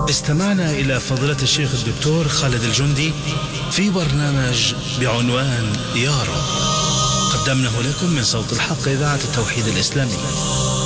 استمعنا إلى فضيلة الشيخ الدكتور خالد الجندي في برنامج بعنوان يا رب، قدمناه لكم من صوت الحق إذاعة التوحيد الإسلامي.